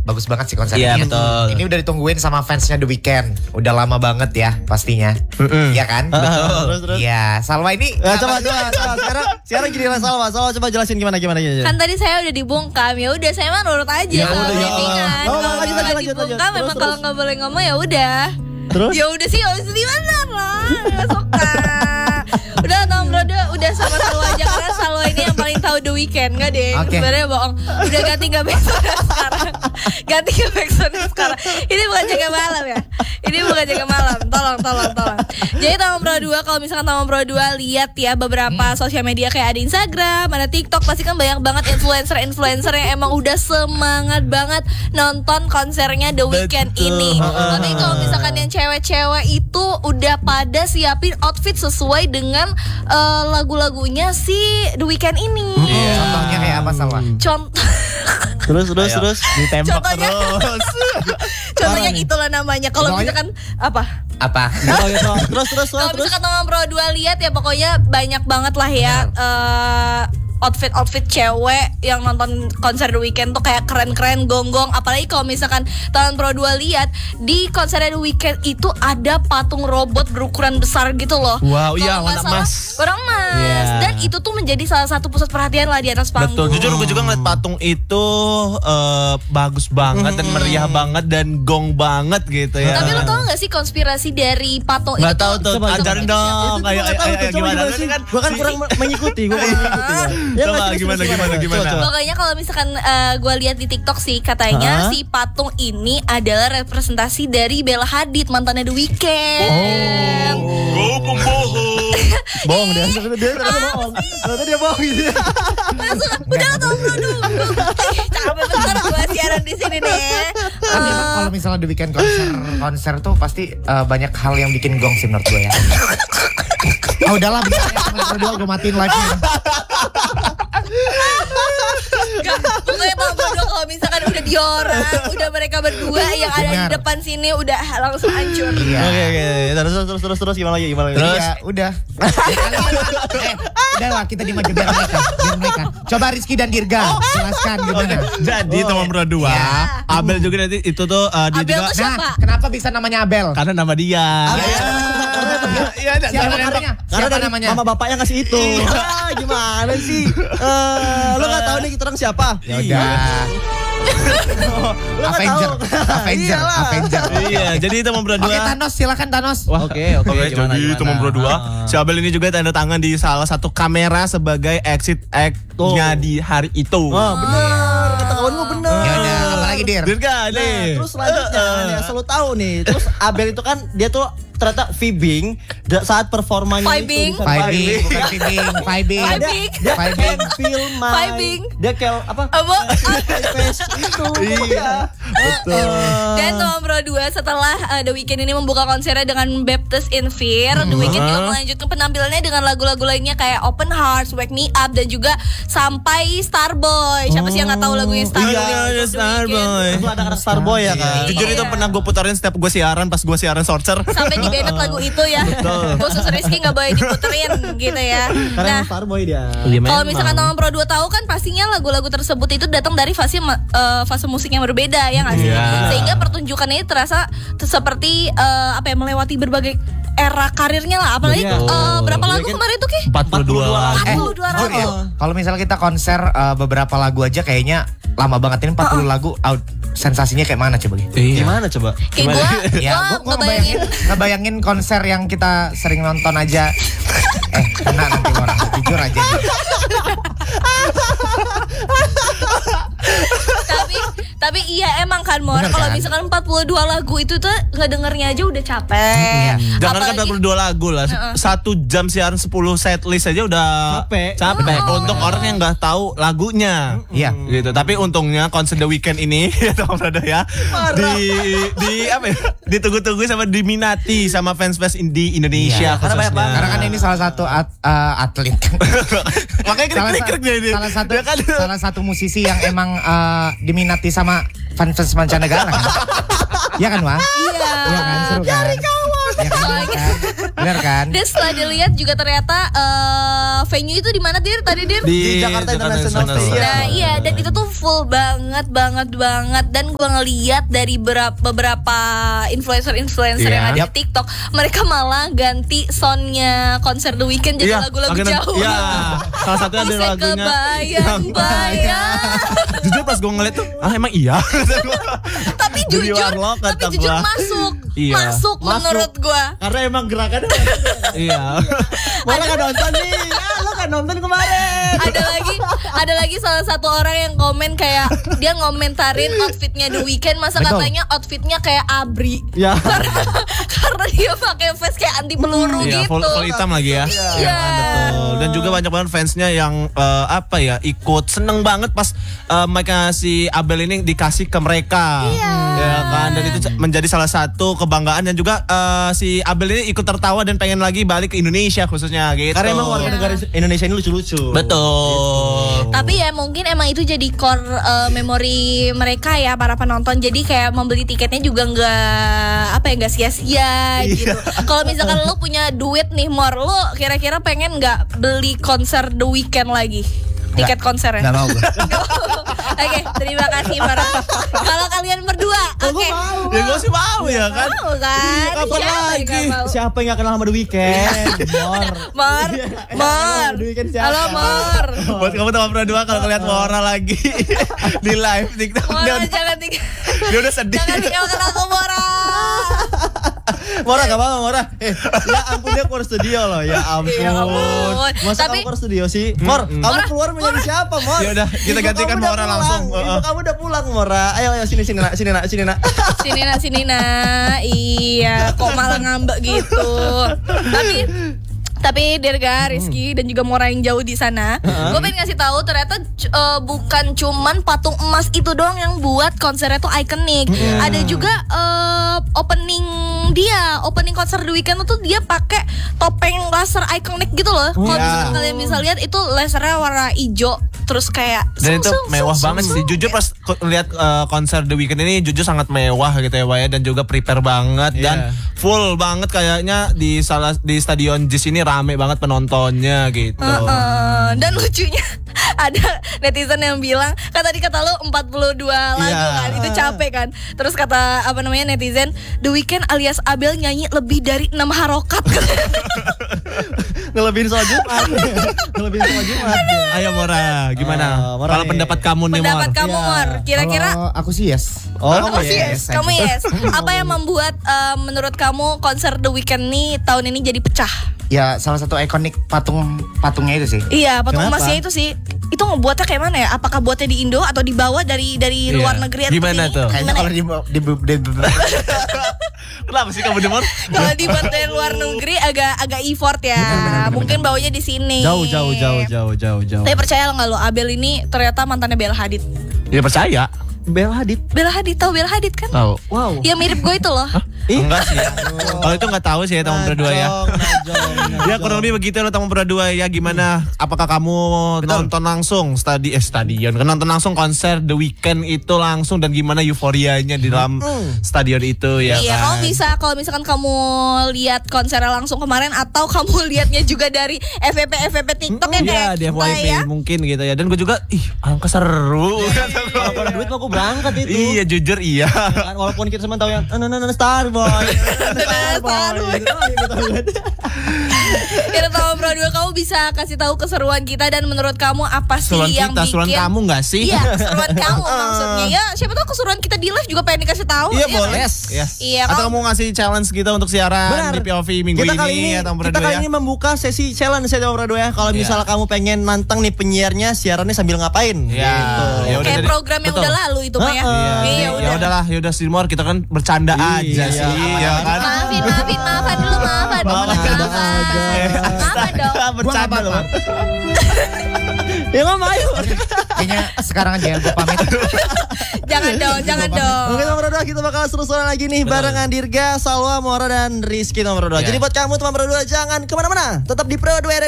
bagus banget sih konsernya. Iya betul. Ini udah ditungguin sama fansnya The Weeknd. Udah lama banget ya pastinya. Iya kan? Betul. Iya, Salwa ini Coba. Sekarang giliran Salwa coba jelasin gimana. Kan tadi saya udah dibungkam, ya udah saya mah nurut aja sama briefing-an. Kalau misalnya dibungkam memang kalau nggak boleh ngomong ya udah. Terus? Ya udah sih, harus gimana lah, suka. Udah Tom Bro, udah sama Salwa aja karena Salwa ini yang paling tahu The Weeknd, nggak deh? Sebenarnya bohong. Udah ganti ke backsound sekarang. Ganti ke backsound sekarang. Ini bukan jaga malam ya. Ini bukan jaga malam. Tolong. Jadi Tom Bro 2, kalau misalkan Tom Bro 2 lihat ya beberapa sosial media kayak ada Instagram, ada TikTok, pasti kan banyak banget influencer yang emang udah semangat banget nonton konsernya The Weeknd ini. Tapi kalau misalkan yang cewek-cewek itu udah pada siapin outfit sesuai dengan lagu-lagunya si The Weeknd ini. Contohnya kayak apa Salwa? Terus Ditembak terus. Contohnya itulah namanya. Kalau misalkan apa? Terus. Kalau misalkan Tom Bro 2 lihat ya pokoknya banyak banget lah ya outfit cewek yang nonton konser The Weeknd tuh kayak keren-keren, gonggong. Apalagi kalau misalkan Tom Bro 2 lihat di konser The Weeknd itu ada patung robot berukuran besar gitu loh. Wow, iya, warna emas. Warna emas. Dan itu tuh menjadi salah satu pusat perhatian lah di atas panggung. Betul, jujur gue juga ngeliat patung itu bagus banget dan meriah banget dan gong banget gitu ya. Tapi lo tau gak sih konspirasi dari patung itu? Gak tau tuh, ajarin dong. Kayak gimana sih? Gue kan kurang mengikuti. Coba gimana. Pokoknya kalau misalkan gue lihat di TikTok sih katanya si patung ini adalah representasi dari Bella Hadid, mantannya The Weeknd. Gue pembohong. Bohong dia bohong. Ternyata dia bohong gitu. Udah Tom Bro dulu. Capek bentar gue siaran di sini nih. Tapi emang kalau misalnya The Weeknd konser tuh pasti banyak hal yang bikin gong sih menurut gue ya. Udahlah bisa ya, berdua gue matiin live-nya. Pokoknya Tom Bro kalau misalkan udah diorang, udah mereka berdua yang ada di depan sini udah langsung hancur. Oke. Terus gimana lagi? Terus udah. Udah lah kita dimaju biar mereka. Coba Rizky dan Dirga jelaskan gimana. Jadi Tom Bro 2, Abel juga nanti itu tuh dia Abel juga. tuh siapa? Nah, kenapa bisa namanya Abel? Karena nama dia. Iya, Siapa namanya? Mama bapaknya ngasih itu. Gimana sih? Lo nggak tahu nih kita orang siapa? Ya udah. Avenger. Iya, jadi Tom Bro 2. Oke Thanos, silakan Thanos. Oke. Jadi Tom Bro 2, si Abel ini juga tanda tangan di salah satu kamera sebagai exit act-nya di hari itu. Bener. Kata kawanmu bener. Ya udah, apalagi Dir? Dirga nih. Terus selanjutnya yang selalu tahu nih. Terus Abel itu kan dia tuh ternyata vibing saat performanya Vibing? itu. Vibing, bukan vibing. Dia Vibing. can feel my. Vibing. Dia kayak apa? Face itu. Iya. Betul. Dan Tom Bro 2 setelah The Weeknd ini membuka konsernya dengan Baptist in Fear, The Weeknd juga melanjutkan penampilannya dengan lagu-lagu lainnya kayak Open Hearts, Wake Me Up, dan juga sampai Starboy. Siapa sih yang nggak tahu lagunya Starboy? Iya, Starboy. Itu ada kata Starboy ya kan. Jujur itu pernah gue putarin setiap gue siaran pas gue siaran Sorcer. Sampai di-banned lagu itu ya. Khusus Rizky gak boleh diputerin gitu ya. Karena Nah, Starboy dia. kalau misalkan Tom Bro 2 tahu kan pastinya lagu-lagu tersebut itu datang dari fase musik yang berbeda ya nggak sih? Sehingga pertunjukannya ini terasa seperti melewati berbagai era karirnya lah. Apalagi berapa lagu kemarin tuh Ki? 42 lagu. Kalau misalnya kita konser beberapa lagu aja kayaknya lama banget ini 40 lagu sensasinya kayak mana coba gitu? Gimana coba? Kayak gue ngebayangin konser yang kita sering nonton aja. Kena nanti orang jujur aja. Tapi iya emang kan Mor, kalau misalkan 42 lagu itu tuh ngedengernya aja udah capek. Jangan kan 42 lagu lah. 1 jam siaran 10 set list aja udah capek. Untuk orang yang nggak tahu lagunya. Iya. Gitu. Tapi untungnya konser The Weeknd ini ya Tom Bro ya. Ditunggu-tunggu sama diminati sama fans-fans di Indonesia. Karena kan ini salah satu atlet. Makanya krik dia. Salah satu musisi yang emang diminati sama fans mancanegara kan? Iya kan, Wah? Iya. Iya kan, seru kan? Cari kawan. Benar kan? Dan setelah dilihat juga ternyata venue itu di mana Dir? Tadi Dir? Di Jakarta International Stadium. Nah iya, dan itu tuh full banget. Dan gue ngeliat dari beberapa influencer yang ada di TikTok, mereka malah ganti soundnya konser The Weeknd jadi lagu-lagu jauh. Iya, salah satunya ada lagunya Kebayang. Jujur pas gue ngeliat tuh, emang iya. Tapi jujur masuk menurut gue. Karena emang gerakannya. Iya. Malah kan nonton nih. Lo kan nonton kemarin. Ada lagi salah satu orang yang komen kayak dia ngomentarin outfitnya The Weeknd, masa katanya outfitnya kayak ABRI. Ya. Karena dia pakai vest kayak anti peluru gitu. Full hitam lagi ya. Iya. Betul. Dan juga banyak banget fansnya yang ikut seneng banget pas mereka si Abel ini dikasih ke mereka. Iya. Ya kan, dan itu menjadi salah satu kebanggaan, dan juga si Abel ini ikut tertawa dan pengen lagi balik ke Indonesia khususnya gitu. Karena emang warga negara Indonesia ini lucu-lucu. Betul. Tapi ya mungkin emang itu jadi core memori mereka ya, para penonton. Jadi kayak membeli tiketnya juga nggak sia-sia gitu. Kalau misalkan lo punya duit nih Mor, lo kira-kira pengen nggak beli konser The Weeknd lagi? Tiket konsernya? Nggak mau gue. Oke, terima kasih Mara. Kalau kalian berdua, oke. Ya gue sih mau ya kan. Mau kan? Kapan lagi? Siapa yang gak kenal sama The Weeknd? Mor. Halo Mor. Buat kamu teman berdua kalau ngeliat Mora lagi di live TikTok, Mora jangan tinggal. dia udah sedih. Jangan tinggalkan aku Mora. Mora gak apa-apa Mora. Ya ampun, dia keluar studio loh. Ya ampun. Masa kamu keluar studio sih? Mor, kamu keluar menjadi siapa Mor? Ya udah, kita gantikan Mora langsung. Ibu kamu udah pulang Mora. Ayo sini nak. Sini nak. Iya, kok malah ngambek gitu. Tapi Dirga, Rizky dan juga Mora yang jauh di sana, gue pengen ngasih tahu ternyata bukan cuman patung emas itu doang yang buat konsernya tuh ikonik. Ada juga opening konser The Weeknd tuh dia pakai topeng laser ikonik gitu loh. Kalau misalkan kalian bisa lihat itu lasernya warna hijau, terus kayak dan itu mewah banget sih. Jujur pas lihat konser The Weeknd ini jujur sangat mewah gitu ya Waya, dan juga prepare banget dan full banget kayaknya di stadion JIS ini rame banget penontonnya gitu. Dan lucunya ada netizen yang bilang, tadi kata lo 42 lagu kan, itu capek kan. Terus kata netizen, The Weeknd alias Abel nyanyi lebih dari 6 harokat. Ngelebihin sholat Jumat. Ayo Mora, gimana? Kalau pendapat kamu nih Mor? Pendapat kamu Mor, kira-kira? Aku sih yes. Kamu yes. Apa yang membuat menurut kamu konser The Weeknd nih tahun ini jadi pecah? Ya salah satu ikonik patungnya itu sih. Iya, patung emasnya itu sih. Itu ngebuatnya kayak mana ya? Apakah buatnya di Indo atau dibawa dari luar negeri? Gimana tuh? Kayaknya kalau di Kenapa sih kamu Mor? Kalau dibuat dari luar negeri agak effort ya. Mungkin bawanya di sini. Jauh. Tapi percaya nggak lo, Abel ini ternyata mantannya Bella Hadid. Ya percaya. Bella Hadid, tahu Bella Hadid kan? Tahu. Wow. Ya mirip gue itu loh. Enggak sih. Kalau itu enggak tahu sih ya teman berdua ya. Ya kurang lebih begitu loh teman berdua ya. Gimana? Apakah kamu nonton langsung stadion? Kan nonton langsung konser The Weeknd itu langsung, dan gimana euforianya di dalam stadion itu ya? Iya, kan? kalau misalkan kamu lihat konsernya langsung kemarin, atau kamu lihatnya juga dari FVP TikTok ya kayak di kita FYP ya. mungkin gitu ya. Dan gue juga alangkah seru. Kalau ada duit mau aku berangkat itu. Iya jujur iya. Kan, walaupun kita semua tahu yang Starboy. Kira tahu Bro 2, kamu bisa kasih tahu keseruan kita, dan menurut kamu apa sih yang bikin? Keseruan kamu nggak sih? Iya, keseruan kamu maksudnya. Ya, siapa tahu keseruan kita di live juga pengen dikasih tahu. Iya ya, boleh. Yes. Iya. Atau kamu ngasih challenge gitu untuk siaran di POV minggu kita ini. Kali ini membuka sesi challenge ya Bro 2 ya. Kalau misalnya kamu pengen nantang nih penyiarnya siarannya sambil ngapain? Iya. Gitu. Kayak program yang udah lalu itu Pak ya. Ya udahlah, yaudah Simor, kita kan bercanda aja sih. Ya kan? Maafin dulu, maafan dong. Bercanda loh. Ya nggak ayo. Kayaknya sekarang aja gue pamit. Jangan dong. Oke nomor 2, kita bakal seru-seruan lagi nih barengan Dirga, Salwa, Mora dan Rizky nomor 2. Jadi buat kamu teman Pro 2 jangan kemana-mana, tetap di Pro 2 Radio.